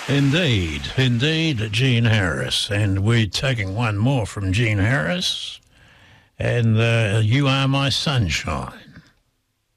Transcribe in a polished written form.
Indeed, Gene Harris. And we're taking one more from Gene Harris. And You Are My Sunshine.